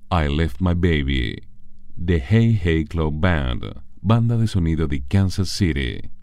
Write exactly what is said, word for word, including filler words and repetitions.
I Left My Baby, The Hey Hey Club Band, banda de sonido de Kansas City.